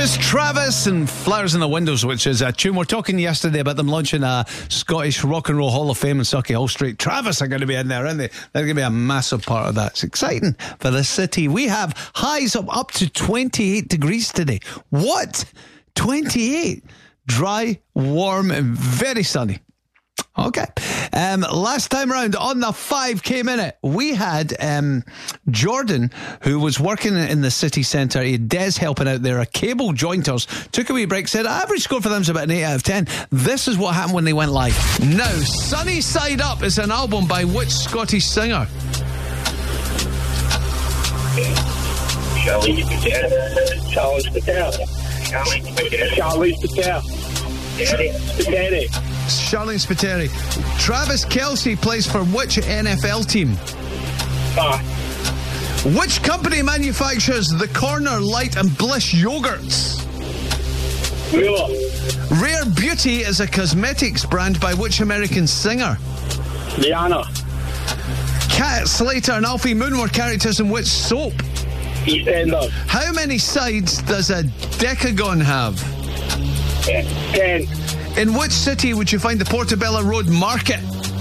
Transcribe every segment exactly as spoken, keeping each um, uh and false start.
Is Travis and Flowers in the Windows, which is a tune. We're talking yesterday about them launching a Scottish Rock and Roll Hall of Fame in Sauchiehall Street. Travis are going to be in there, aren't they? They're going to be a massive part of that. It's exciting for the city. We have highs of up to twenty-eight degrees today. What? twenty-eight? Dry, warm, and very sunny. Okay. Um, last time round on the five K minute, we had um, Jordan, who was working in the city centre. He had Des helping out there, a cable jointers. Took a wee break, said average score for them is about an eight out of ten. This is what happened when they went live. Now, Sunny Side Up is an album by which Scottish singer? Charlie Patel. Charlie Patel. Charlie Patel. Charlie Patel. Spiteri. Charlene Spiteri. Travis Kelce plays for which N F L team? Ah. Which company manufactures the Corner, Light and Bliss yogurts? Wheeler. Rare Beauty is a cosmetics brand by which American singer? Rihanna. Kat Slater and Alfie Moon were characters in which soap? EastEnders. How many sides does a decagon have? Ten. In which city would you find the Portobello Road Market?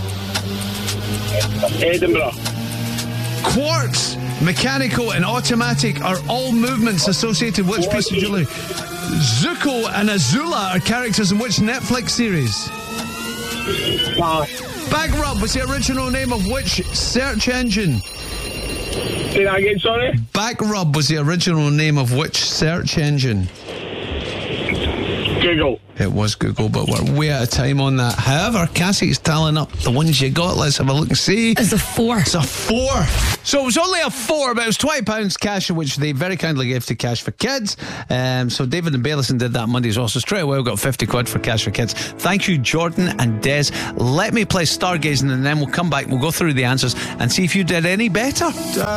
Edinburgh. Quartz, mechanical and automatic are all movements associated with which piece of jewellery? Zuko and Azula are characters in which Netflix series? Pass. Back Rub was the original name of which search engine? Say that again, sorry? Back Rub was the original name of which search engine? Google. It was Google, but we're way out of time on that. However, Cassie's tallying up the ones you got. Let's have a look and see. It's a four. It's a four. So it was only a four, but it was twenty pounds cash, which they very kindly gave to Cash for Kids. Um, so David and Bailison did that Monday as well. So straight away we got fifty quid for Cash for Kids. Thank you, Jordan and Des. Let me play Stargazing, and then we'll come back. We'll go through the answers and see if you did any better.